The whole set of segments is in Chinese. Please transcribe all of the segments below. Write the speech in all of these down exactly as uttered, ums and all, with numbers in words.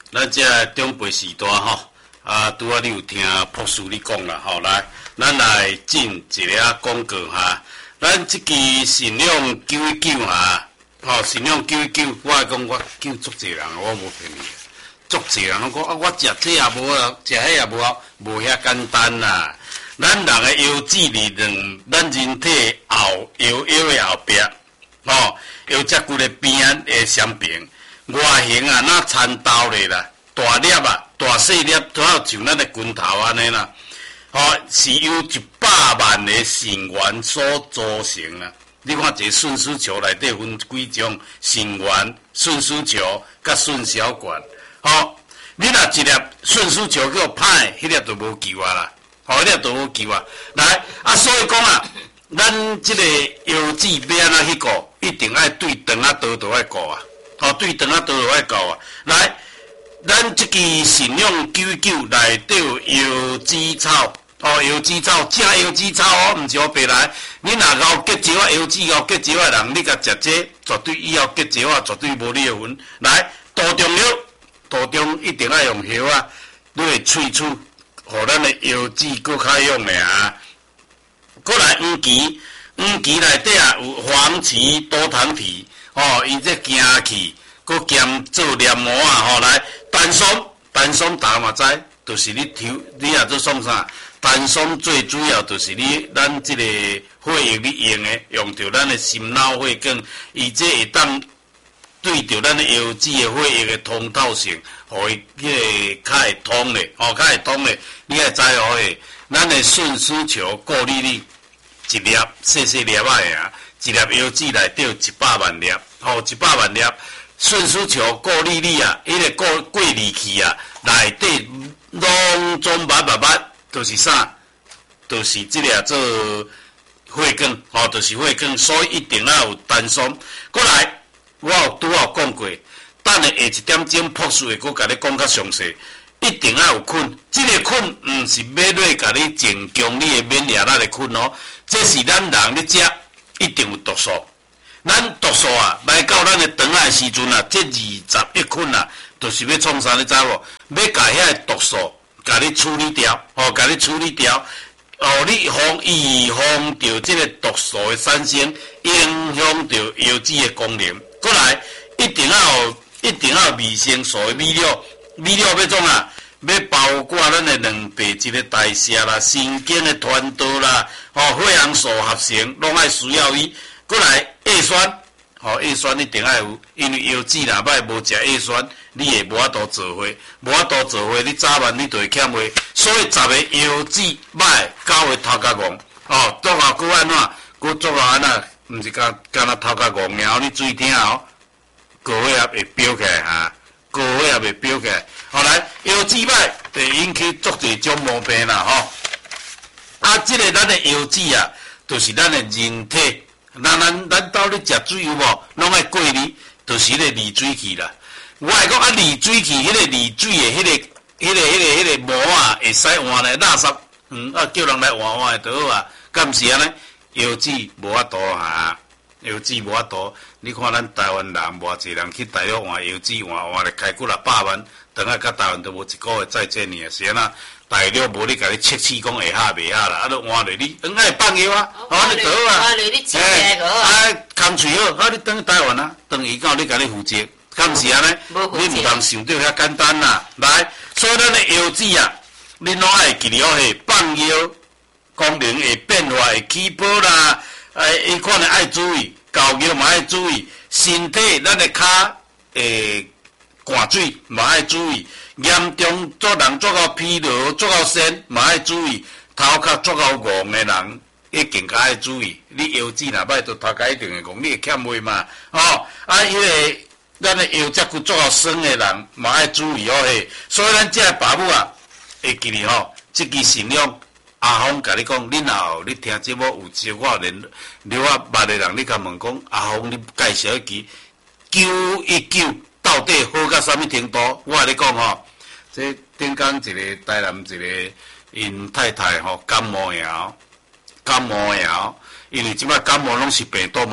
咱这中辈时代吼，啊，拄啊，你有听博士你讲啦，吼，来，咱来进一个广告哈。咱即支信用九一九哈，吼，信用九一九，我来讲，我救足济人，我无骗你，足济人拢讲啊，我食这也无啊，食迄也无啊，无遐简单啦。咱人的腰子力量，咱人体后腰腰的后壁，吼，腰脊骨的边的双边。外形啊，那参透咧啦，大粒啊，大细粒，拄好像咱的拳头安尼啦。吼、哦，是由一百万的成员所组成啦。你看一个顺输球内底分几种成员，顺输球甲顺小管。吼、哦，你若一粒顺输球叫歹，迄粒就无救啊啦。吼、哦，迄粒就无救啊。来啊，所以讲啊，咱即个腰子要安怎去顾，一定爱对长啊刀都爱顾啊。哦，对长啊刀都爱顾啊。来，咱即支信用九九内底有腰子草。哦，腰子草，食腰子草哦，毋是我白来。你若熬结石啊，腰子熬结石啊人，你甲食这，绝对以后结石啊，绝对无你的份。来，杜仲药，杜仲一定要用叶啊，你会萃取，互咱的腰子搁较用的啊。过来黄芪，黄芪内底啊有黄芪、多糖体，哦，伊这行气，搁兼做黏膜啊，吼、哦，来丹松，丹松大家嘛知，就是你抽，你也做送啥？丹松最主要就是你咱即个血液你用的，用着咱的心脑血管，伊这会当对着咱的腰子的血液的通透性，互伊迄个较会通咧，吼、哦，较会通咧，你也知哦嘿，咱的顺输球过滤率一粒细细粒仔的啊，一粒腰子内底有一百万粒，吼、哦，一百万粒顺输球过滤率啊，迄、那个过过滤器啊，内底拢总捌捌捌。就是啥？就是即个做血管，吼、哦，就是血管，所以一定要有丹松。过来，我有拄好讲过，等下下一点钟博士会阁甲你讲较详细。一定要有菌，即、这个菌毋是要来甲你增强你的免疫力的菌哦，这是咱人咧食一定有毒素。咱毒素啊，来到咱的肠仔的时阵啊，这二十亿菌啊，就是要创啥你知无？要甲遐毒素。甲你处理掉，吼，甲你处理掉，哦，你防预防着即个毒素的产生，影响着腰子的功能。过来，一定要有，一定要有维生素的米料，米料要种啊，要包括咱的蛋白质的代谢啦、神经的传导啦，吼、哦，血红素合成，拢爱需要伊。过来，叶酸，吼、哦，叶酸一定要有，因为腰子若歹无食叶酸。你会无法度做伙，无法度做伙，你早晚你就会欠货。所以十个腰子歹，九个头壳戆。哦，做下佫安怎？佫做下安怎？毋是干干那头壳戆，然后你注意听哦，高血压会飙起来哈，高血压会飙起来。后来腰子歹，会引起足侪种毛病啦吼。啊，即、这个咱的腰子啊，就是咱的人体，咱咱咱兜咧食水有无？拢爱过滤，就是迄个滤水器啦。我会讲啊，滤水器迄个滤水的迄、那个、迄、那个、迄、那个、迄、那个膜啊，会使换来垃圾，嗯啊，叫人来换换就好啊。敢毋是安尼？腰子无法度哈，腰子无法度。你看咱台湾人偌济人去大陆换腰子，换换来开几六百万，等下甲台湾都无一个月再见你啊！是安那？大陆无你甲你测试讲会下袂下啦，啊，都换落你，嗯，爱放药啊，哦，你倒啊，哎，啊，空喙好，啊，你等台湾啊，等伊到你甲你负责。敢是安尼？你毋通想到遐简单啦。来，所以咱的腰子啊，你拢爱记了嘿，放药功能会变化，会起泡啦。诶，伊可能爱注意，教育嘛爱注意，身体咱的骹诶汗水嘛爱注意，严重做人做到疲劳、做到痠嘛爱注意，头壳做到戆的人。一定较爱注意，你腰子若歹，就头壳一定会戆，你会欠货嘛？哦，啊，迄、那个。咱的腰脊骨做到酸的人，嘛爱注意哦嘿。所以咱这个爸母啊，会记哩吼，即支信用阿峰甲你讲，你若有你听节目有小可联留啊捌的人，你甲问讲阿峰，你介绍一支九一九到底好到啥物程度？我甲你讲吼，这顶工一个台南一个因太太吼感冒药，感冒药，因为即摆感冒拢是病毒嘛。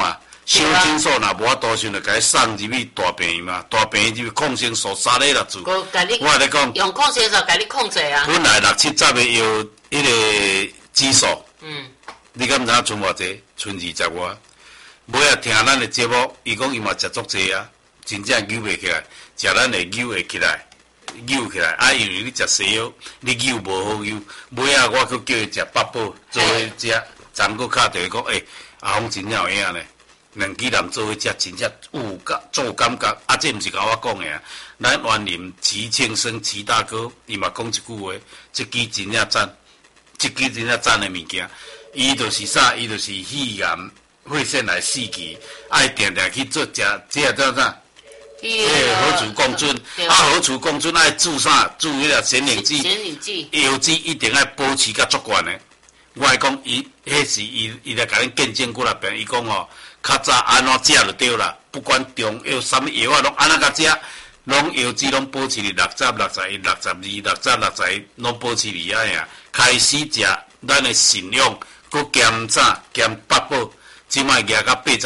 伤清楚，若无法度时就甲伊送入去大病院嘛，大病院入去抗生素三粒六注。我甲你讲， 用抗生素甲你控制啊。 本来六七十的药，迄个指数， 嗯， 你敢毋知影剩偌济？剩二十外。尾啊，听咱的节目，伊讲伊嘛食足济啊，真正扭袂起来，食咱会扭会起来，扭起来。啊，因为你食西药，你扭无好扭。尾啊，我去叫伊食八宝，做伙食。昨个敲电话讲，诶、欸，阿峰真正有影呢。两支人做伙食，真正有感做感觉。啊，这毋是甲我讲的啊。咱园林齐庆生齐大哥，伊嘛讲一句话，这支真正赞，这支真正赞的物件。伊就是啥？伊就是肺癌、肺腺来四期，爱定定去做食，这啊叫啥？诶，核磁共振，啊，核磁共振爱注啥？注迄个显影剂， 显影剂， 药剂一定爱保持甲足悬的。我来讲，伊迄是伊伊来甲恁见证过啦，便伊讲吼。较早安怎食就对啦，不管中药啥物药啊，拢安怎甲食，拢药剂拢保持伫六十、六十一、六十二、六十、六十一，拢保持伫遐呀。开始食咱的信用，佮减啥减八宝，即摆举到八十。